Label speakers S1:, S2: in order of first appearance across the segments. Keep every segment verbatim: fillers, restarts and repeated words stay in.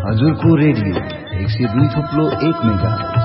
S1: हजुरको रेडियो एक सय दुई थुप्लो एक मेगाहर्ज।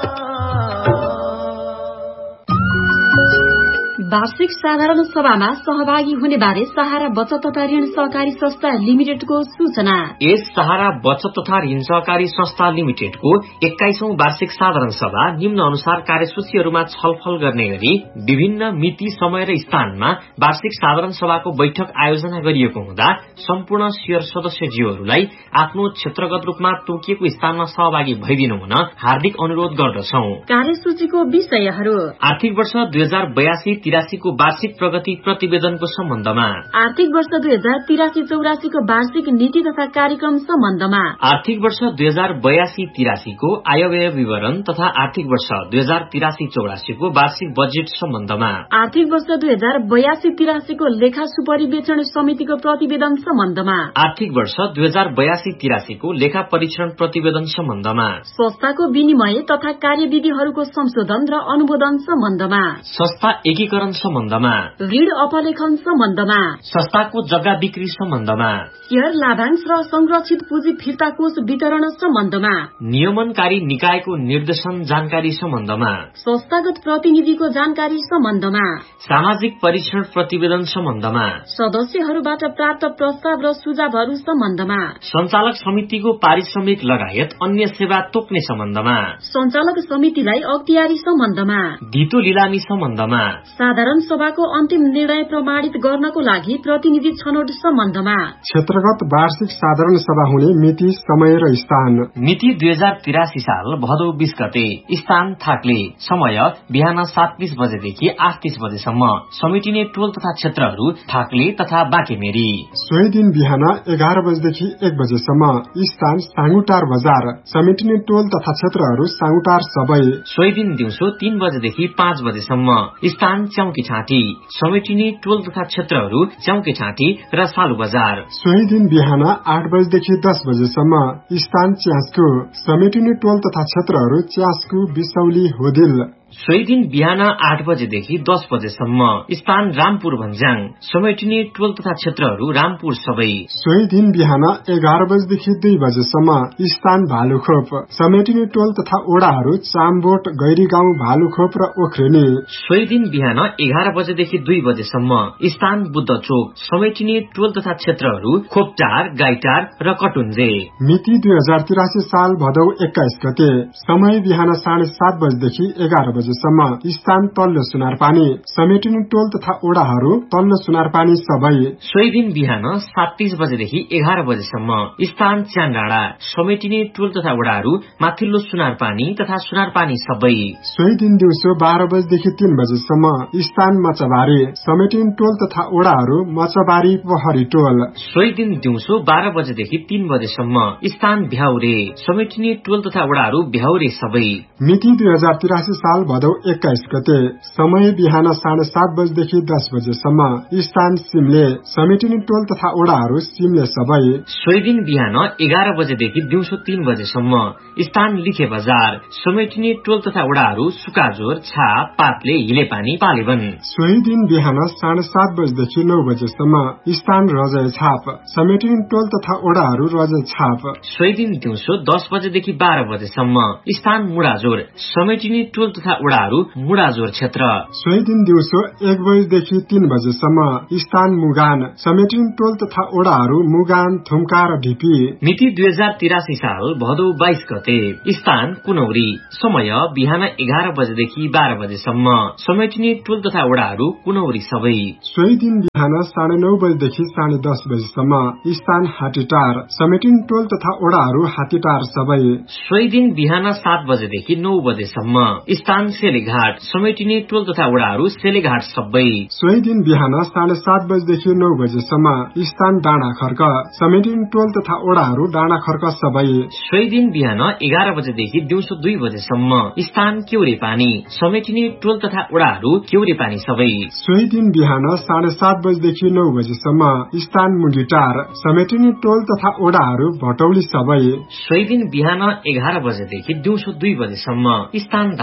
S2: वार्षिक साधारण सभामा सहभागी हुने बारे सहारा बचत तथा ऋण सहकारी संस्था लिमिटेडको सूचना।
S3: यस सहारा बचत तथा ऋण सहकारी संस्था लिमिटेडको एक्काइसौं वार्षिक साधारण सभा निम्न अनुसार कार्यसूचीहरूमा छलफल गर्ने गरी विभिन्न मिति, समय र स्थानमा वार्षिक साधारण सभाको बैठक आयोजना गरिएको हुँदा सम्पूर्ण शेयर सदस्यज्यूहरूलाई आफ्नो क्षेत्रगत रूपमा तोकिएको स्थानमा सहभागी भइदिनु हुन हार्दिक अनुरोध गर्दछौं।
S2: कार्यसूचीको विषयहरू:
S3: आर्थिक वर्ष दुई हजार बयासी तिरासीको वार्षिक प्रगति प्रतिवेदनको सम्बन्धमा,
S2: आर्थिक वर्ष दुई हजार तिरासी चौरासीको वार्षिक नीति तथा कार्यक्रम सम्बन्धमा,
S3: आर्थिक वर्ष दुई हजार बयासी तिरासीको आयव्यय विवरण तथा आर्थिक वर्ष दुई हजार तिरासी चौरासीको वार्षिक बजेट सम्बन्धमा,
S2: आर्थिक वर्ष दुई हजार बयासी तिरासीको लेखा सुपरिवेक्षण समितिको प्रतिवेदन सम्बन्धमा,
S3: आर्थिक वर्ष दुई हजार बयासी तिरासीको लेखा परीक्षण प्रतिवेदन सम्बन्धमा,
S2: संस्थाको विनिमय तथा कार्यविधिहरूको संशोधन र अनुमोदन सम्बन्धमा,
S3: संस्था एकीकरण सम्बन्धमा,
S2: ऋण अपलेखन सम्बन्धमा,
S3: संस्थाको जग्गा बिक्री सम्बन्धमा,
S2: शेयर लाभांश र संरक्षित पुँजी फिर्ता कोष वितरण सम्बन्धमा,
S3: नियमनकारी निकायको निर्देशन जानकारी सम्बन्धमा,
S2: संस्थागत प्रतिनिधिको जानकारी सम्बन्धमा,
S3: सामाजिक परीक्षण प्रतिवेदन सम्बन्धमा,
S2: सदस्यहरूबाट प्राप्त प्रस्ताव र सुझावहरू सम्बन्धमा,
S3: सञ्चालक समितिको पारिश्रमिक लगायत अन्य सेवा तोक्ने सम्बन्धमा,
S2: सञ्चालक समितिलाई अख्तियारी सम्बन्धमा,
S3: धितो लिलामी सम्बन्धमा,
S2: साधारण सभाको अन्तिम निर्णय प्रमाणित गर्नको लागि प्रतिनिधि छनौट सम्बन्धमा,
S4: क्षेत्रगत वार्षिक साधारण सभा हुने मिति, समय र स्थान।
S3: मिति दुई हजार तिरासी साल भदौ बीस गते, स्थान थाक्ले, समय बिहान सात बीस बजेदेखि आठ तीस बजेसम्म, समेटिने टोल तथा क्षेत्रहरू थाक्ले तथा बाँकेमेरी।
S4: सोही दिन बिहान एघार बजेदेखि एक बजेसम्म, स्थान साङ्गुटार बजार, समेटिने टोल तथा क्षेत्रहरू साङ्गुटार सबै।
S3: सोही दिन दिउँसो तीन बजेदेखि पाँच बजेसम्म, स्थान च्याउकी छाँटी, समेटिने टोल तथा क्षेत्रहरू च्याउकी छाँटी र सालु बजार।
S4: सोही दिन बिहान आठ बजेदेखि दस बजेसम्म, स्थान च्यास्कु, समेटिने टोल तथा क्षेत्रहरू च्यास्कु, बिसौली, होदिल।
S3: सोही दिन बिहान आठ बजेदेखि दस बजेसम्म, स्थान रामपुर भन्ज्याङ, समेटिने टोल तथा क्षेत्रहरू रामपुर सबै।
S4: सोही दिन बिहान एघार बजेदेखि दुई बजेसम्म, स्थान भालुखोप, समेटिने टोल तथा ओडाहरू चामबोट, गैरीगाउँ, भालुखोप र ओख्रेनी।
S3: सोही दिन बिहान एघार बजेदेखि दुई बजेसम्म, स्थान बुद्ध चोक, समेटिने टोल तथा क्षेत्रहरू खोपटार, गाईटार र कटुन्जे।
S4: मिति दुई हजार तिरासी साल भदौ एक्काइस गते, समय बिहान साढे सात बजेदेखि एघार बजे सम्म, स्थान तल्लो सुनारपानी, समेटिने टोल तथा ओडाहरू तल्लो सुनारपानी सबै।
S3: सोही दिन बिहान सात तीस बजेदेखि एघार बजेसम्म, स्थान च्यानडाँडा, समेटिने टोल तथा ओडाहरू माथिल्लो सुनारपानी तथा सुनारपानी सबै।
S4: सोही दिन दिउँसो बाह्र बजेदेखि तीन बजेसम्म, स्थान मचबारी, समेटिने टोल तथा ओडाहरू मचबारी, पहरी टोल।
S3: सोही दिन दिउँसो बाह्र बजेदेखि तीन बजेसम्म, स्थान भ्याउरे, समेटिने टोल तथा ओडाहरू भ्याउरे सबै।
S4: मिति दुई हजार तिरासी साल भदौ एक्काइस गते, समय बिहान साढे सात बजेदेखि दस बजेसम्म, स्थान सिमले, समेटिने टोल तथा ओडाहरू सिमले सबै।
S3: सोही दिन बिहान एघार बजेदेखि दिउँसो तीन बजेसम्म, स्थान लिखे बजार, समेटिने टोल तथा ओडाहरू सुकाजोर, छाप, पातले, हिलेपानी, पालेवन।
S4: सोही दिन बिहान साढे सात बजेदेखि नौ बजेसम्म, स्थान रजय छाप, समेटिने टोल तथा ओडाहरू रजय छाप।
S3: सोही दिन दिउँसो दस बजेदेखि बाह्र बजेसम्म, स्थान मुडाजोर, समेटिने टोल तथा ओडाहरू मुडाजोर क्षेत्र।
S4: सोही दिन दिउँसो एक बजेदेखि तीन बजेसम्म, स्थान मुगान, समेटिने टोल तथा ओडाहरू मुगान, थुम्का र ढिपी।
S3: मिति दुई हजार तिरासी साल भदौ बाइस गते, स्थान कुनौरी, समय बिहान एघार बजेदेखि बाह्र बजेसम्म, समेटिने टोल तथा ओडाहरू कुनौरी सबै।
S4: सोही दिन बिहान साढे नौ बजेदेखि साढे दस बजेसम्म, स्थान हाटीटार, समेटिने टोल तथा ओडाहरू हाटीटार सबै।
S3: सोही दिन बिहान सात बजेदेखि नौ बजेसम्म, स्थान सेलेघाट, समेटिने टोल तथा ओडाहरू सेलेघाट सबै।
S4: सोही दिन बिहान साढे सात बजेदेखि नौ बजेसम्म, स्थान डाँडा खर्क, समेटिने टोल तथा ओडाहरू डाँडा खर्क सबै।
S3: सोही दिन बिहान एघार बजेदेखि दिउँसो दुई बजेसम्म, स्थान केउरे पानी, समेटिने टोल तथा ओडाहरू केउरे पानी सबै।
S4: सोही दिन बिहान साढे सात बजेदेखि नौ बजेसम्म, स्थान मुन्डीटार, समेटिने टोल तथा ओडाहरू भटौली सबै।
S3: सोही दिन बिहान एघार बजेदेखि दिउँसो दुई बजेसम्म, स्थान धारापानी,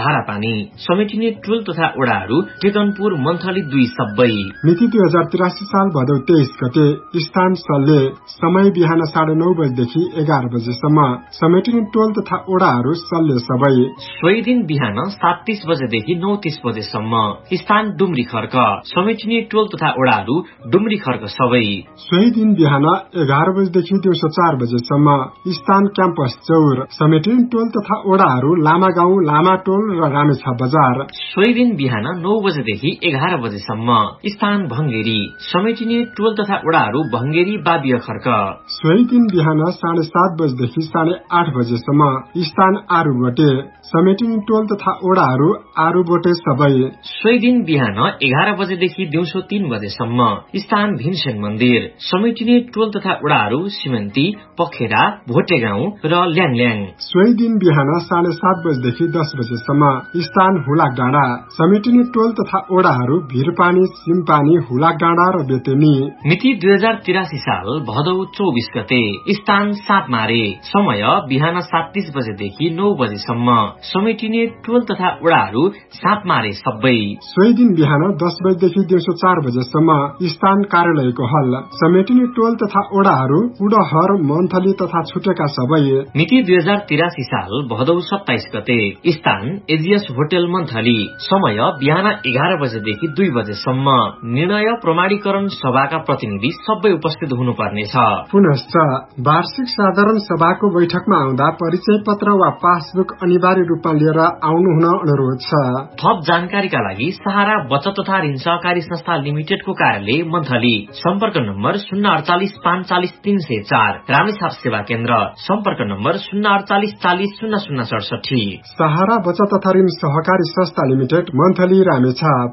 S3: समेटिने टोल तथा ओडाहरू टेकनपुर मन्थली दुई सबै।
S4: मिति दुई हजार तिरासी साल भदौ तेइस गते स्थान सल्ले समय बिहान साढे नौ बजेदेखि एघार बजेसम्म समेटिने टोल तथा ओडाहरू सल्ले सबै।
S3: सोही दिन बिहान सात तीस बजेदेखि नौ तीस बजेसम्म स्थान डुम्री खर्क समेटिने टोल तथा ओडाहरू डुम्री खर्क सबै।
S4: सोही दिन बिहान एघार बजेदेखि दिउँसो चार बजेसम्म स्थान क्याम्पस चौर समेटिने टोल तथा ओडाहरू लामा गाउँ लामा टोल र रामेछा बजार।
S3: सोही दिन बिहान नौ बजेदेखि एघार बजेसम्म स्थान भंगेरी समेटिने टोल तथा ओडाहरू भंगेरी बाबिय खर्क।
S4: सोही दिन बिहान साढे सात बजेदेखि साढे आठ बजेसम्म स्थान आरूबोटे समेटिने टोल तथा ओडाहरू आरूबोटे सबै।
S3: सोही दिन बिहान एघार बजेदेखि दिउँसो तीन बजेसम्म स्थान भीमसेन मन्दिर समेटिने टोल तथा ओडाहरू सिमन्ती पखेरा भोटेगाउँ र ल्याङल्याङ।
S4: सोही दिन बिहान साढे सात बजेदेखि दस बजेसम्म स्थान हुलाक डाँडा समेटिने टोल तथा ओडाहरू भिरपानी सिमपानी हुलाक डाँडा र बेतेनी।
S3: मिति दुई हजार तिरासी साल भदौ चौबिस गते स्थान सापमारे समय बिहान सात तीस बजेदेखि नौ बजेसम्म समेटिने टोल तथा ओडाहरू सापमारे सबै।
S4: सोही दिन बिहान दस बजेदेखि दिउँसो चार बजेसम्म स्थान कार्यालयको हल समेटिने टोल तथा ओडाहरू उडहर मन्थली तथा छुटेका सबै।
S3: मिति दुई हजार तिरासी साल भदौ सत्ताइस गते स्थान एजिएस होटल मन्थली समय बिहान एघार बजेदेखि दुई बजेसम्म निर्णय प्रमाणीकरण सभाका प्रतिनिधि सबै उपस्थित हुनुपर्नेछ।
S4: पुनश्च वार्षिक साधारण सभाको बैठकमा आउँदा परिचय पत्र वा पासबुक अनिवार्य रूपमा लिएर आउनु हुन अनुरोध छ।
S3: थप जानकारीका लागि सहारा बचत तथा ऋण सहकारी संस्था लिमिटेडको कार्यालय मन्थली सम्पर्क नम्बर शून्य अडचालिस पाँच चालिस तीन सय चार रामेछाप सेवा केन्द्र सम्पर्क नम्बर शून्य अडचालिस चालिस शून्य शून्य सडसठी।
S4: सहारा बचत तथा ऋण सहकारी संस्था limited monthly Ramechhap.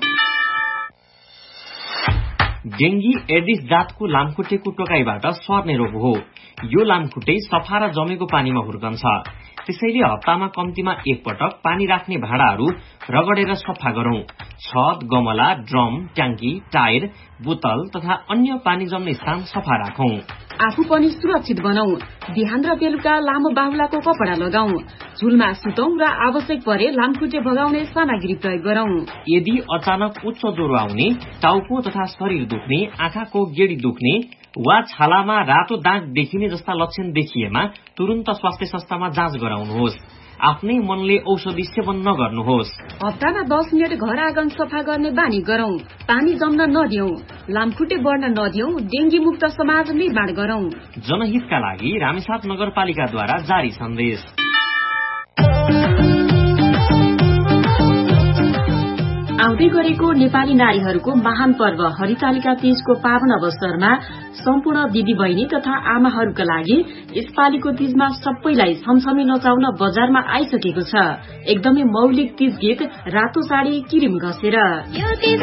S3: Dengue Aedes जातको लामखुट्टेको टोकाईबाट सर्ने रोग हो। यो लामखुट्टे सफा र जमेको पानीमा हुर्कन्छ। त्यसैले हप्तामा कम्तीमा एक पटक पानी राख्ने भाँडाहरू रगडेर सफा गरौं। छत गमला ड्रम ट्याङ्की टायर बोतल तथा अन्य पानी जम्ने स्थान सफा राखौं।
S2: आफू पनि सुरक्षित बनाऊ। बिहान र बेलुका लामो बाहुलाको कपडा लगाऊ। झुलमा सुतौं र आवश्यक परे लामखुट्टे भगाउने सामग्री प्रयोग गरौं।
S3: यदि अचानक उच्च ज्वरो आउने, टाउको तथा शरीर दुख्ने, आँखाको गेडी दुख्ने वा छालामा रातो दाग देखिने जस्ता लक्षण देखिएमा तुरन्त स्वास्थ्य संस्थामा जाँच गराउनुहोस्। आफ्नै मनले औषधि सेवन नगर्नुहोस्।
S2: हप्तामा दस मिनट घर आँगन सफा गर्ने बानी गरौं। पानी जम्न नदियौं। लामखुट्टे बढ्न नदियौं। डेंगी मुक्त समाज निर्माण गरौं।
S3: जनहितका लागि रामेछाप नगरपालिकाद्वारा जारी सन्देश।
S2: आउँदै गरेको नेपाली नारीहरूको महान पर्व हरितालिका तीजको पावन अवसरमा सम्पूर्ण दिदी बहिनी तथा आमाहरूका लागि यसपालिको तीजमा सबैलाई छमछमी नचाउन बजारमा आइसकेको छ एकदमै मौलिक तीज गीत रातो साडी किरिम घसेर।